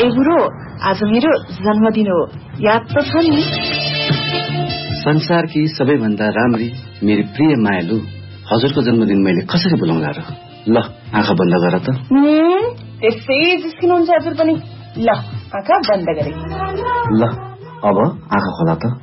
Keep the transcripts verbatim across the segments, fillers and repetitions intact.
ए बुढो, आज मेरो जन्मदिन हो, याद त छ नि? संसारकी सबैभन्दा राम्री मेरी प्रिय मायालु, हजुरको जन्मदिन मैले कसरी बोलाउँला र? ल आँखा बन्द गर त। त्यसै जिस्किनुहुन्छ हजुर पनि। ल आँखा बन्द गरे। ल अब आँखा खोला त।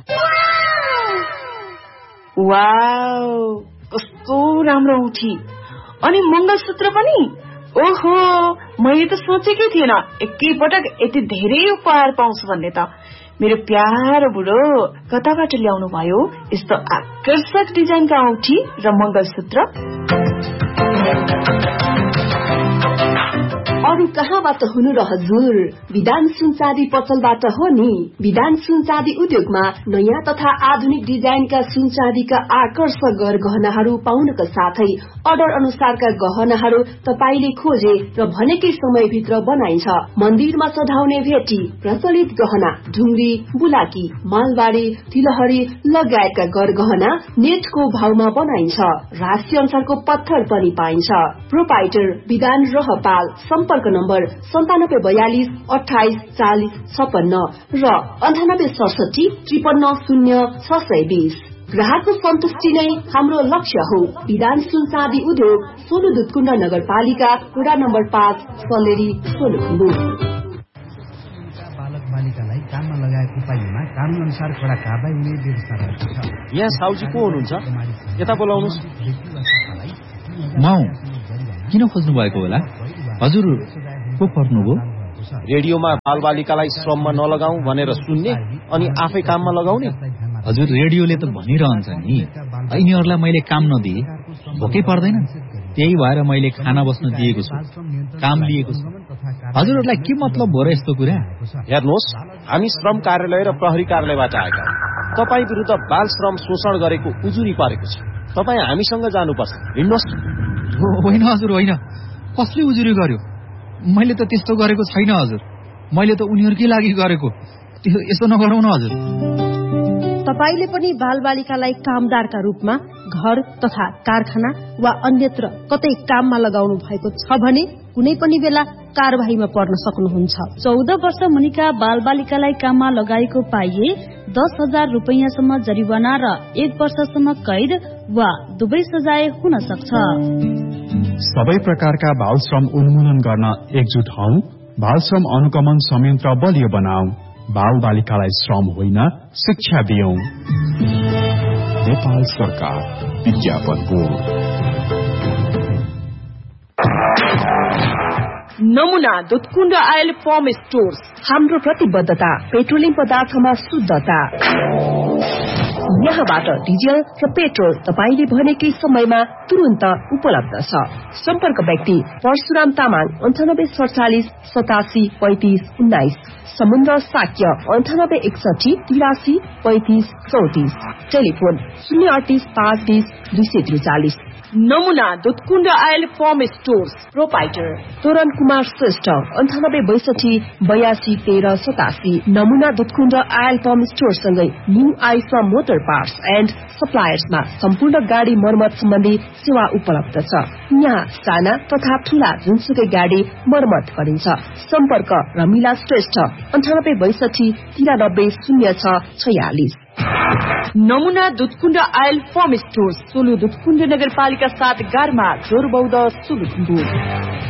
वाउ, कस्तो राम्रो औठी, अनि मङ्गलसूत्र पनि। ओहो, मैले त सोचेकै थिएन एकैपटक यति धेरै उपहार पाउँछु भन्ने त। मेरो प्यारो बुढो, कताबाट ल्याउनु भयो यस्तो आकर्षक डिजाइनका औठी र मङ्गलसूत्र? अरू कहाँबाट हुनु र हजुर, विधान सुनचाँदी पसलबाट हो नि। विधान सुनचाँदी उद्योगमा नयाँ तथा आधुनिक डिजाइनका सुनचाँदीका आकर्षक गहनाहरू पाउनका साथै अर्डर अनुसारका गहनाहरू तपाईले खोजे र भनेकै समयभित्र बनाइन्छ। मन्दिरमा सजाउने भेटी, प्रचलित गहना, ढुङ्ग्री, बुलाकी, मालबारी, तिलहरी लगायतका गरगहना नेटको भावमा बनाइन्छ। राशि अनुसारको पत्थर पनि पाइन्छ। प्रोपाइटर विधान रहपाल। सम्पर्क नम्बर सन्तानब्बे बयालिस अठाइस चालिस छपन्न र अन्ठानब्बे सडसठी त्रिपन्न शून्य छ सय बीस। ग्राहकको सन्तुष्टि नै हाम्रो लक्ष्य हो। विधान सुनचाँदी उद्योग, सोलु दुधकुण्ड नगरपालिका, वडा नम्बर पाँच, सलेरी, सोलुखुम्बु। बालक बालिकालाई काममा लगाएको पाइएमा कानून अनुसार कडा कारबाही हुने व्यवस्था रहेको छ। यहाँ साउजी को हुनुहुन्छ? यता बोलाउनुस्। म किन खोज्नु भएको होला? हजुर को पर्नुभयो? रेडियोमा बालबालिकालाई श्रममा नलगाऊ भनेर सुन्ने अनि आफै काममा लगाउने। हजुर, रेडियोले त भनिरहन्छ नि यिनीहरूलाई मैले काम नदिए भोकै पर्दैन, त्यही भएर मैले खाना बस्न दिएको छु, काम लिएको छु। हजुरहरूलाई के मतलब हो र यस्तो कुरा? हेर्नुहोस्, हामी श्रम कार्यालय र प्रहरी कार्यालयबाट आएका तपाईँ विरुद्ध बाल श्रम शोषण गरेको उजुरी परेको छ। तपाईँ हामीसँग जानुपर्छ, हिँड्नुहोस्। होइन हजुर, होइन, कसले उजुरी गर्यो? मैले त त्यस्तो गरेको छैन हजुर, मैले त उनीहरूकै लागि गरेको। यसो नगरौँ न हजुर। तपाईले पनि बालबालिकालाई कामदारका रूपमा घर तथा कारखाना वा अन्यत्र कतै काममा लगाउनु भएको छ भने कुनै पनि बेला कारबाहीमा पर्न सक्नुहुन्छ। चौध वर्ष मुनिका बालबालिकालाई काममा लगाएको पाइए दस हजार रुपियाँसम्म जरिवाना र एक वर्षसम्म कैद वा दुवै सजाय हुन सक्छ। सबै प्रकारका बाल श्रम उन्मूलन गर्न एकजुट हौ। बाल श्रम अनुगमन संयन्त्र बलियो बनाऊ। बाल बालिकालाई श्रम होइन, शिक्षा दियौं। नेपाल सरकार, विज्ञापन बोर्ड। नमुना दुधकुण्ड आयल पम स्टोर्स। हाम्रो प्रतिबद्धता पेट्रोलियम पदार्थमा शुद्धता। यहाँबाट डिजल र पेट्रोल तपाईले भनेकै समयमा तुरन्त उपलब्ध छ। सम्पर्क व्यक्ति परशुराम तामाङ, अन्ठानब्बे सडचालिस सतासी पैंतिस उन्नाइस। समुद्र साक्य अन्ठानब्बे एकसठी तिरासी पैंतिस चौतिस। टेलिफोन शून्य अडतिस पाँच बिस दुई सय त्रिचालिस। नमुना दुधकुण्ड आयल पम स्टोर्स। प्रोपाइटर तोरण कुमार श्रेष्ठ, अन्ठानब्बे बैसठी बयासी तेह्र सतासी। नमुना दुधकुण्ड आयल पम स्टोर सँगै new IIFA motor parts and सप्लायर्समा सम्पूर्ण गाडी मर्मत सम्बन्धी सेवा उपलब्ध छ। यहाँ साना तथा ठूला जुनसुकै गाडी मर्मत गरिन्छ। सम्पर्क रमिला श्रेष्ठ, अन्ठानब्बे बैसठी तिरानब्बे शून्य छ छयालिस। नमुना Dudhkund oil form store, Solu Dudhkund नगरपालिका सात गारमा, जोरबौध, सोलुखुम्बु।